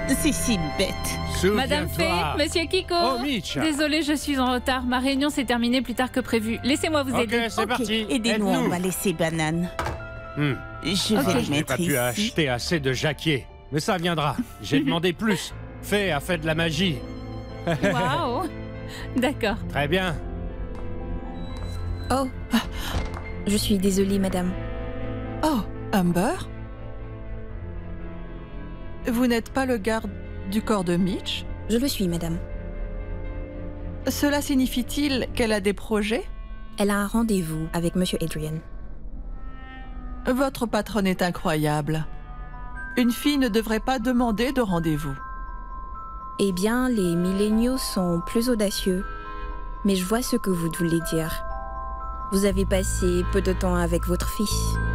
C'est si bête. Madame Fay, Monsieur Kiko. Oh, Mitch. Désolée, je suis en retard. Ma réunion s'est terminée plus tard que prévu. Laissez-moi vous aider. Ok, c'est parti. Aidez-nous, on Aide-nous. va laisser Banane. Hmm. Je vais Ok. le Je n'ai mettre pas pu ici. acheter assez de jacquier. Mais ça viendra. J'ai demandé plus. Fay a fait de la magie. Waouh. D'accord. Très bien. Oh, je suis désolée, madame. Oh, Amber? Vous n'êtes pas le garde du corps de Mitch? Je le suis, madame. Cela signifie-t-il qu'elle a des projets? Elle a un rendez-vous avec Monsieur Adrian. Votre patronne est incroyable. Une fille ne devrait pas demander de rendez-vous. Eh bien, les milléniaux sont plus audacieux. Mais je vois ce que vous voulez dire. Vous avez passé peu de temps avec votre fils.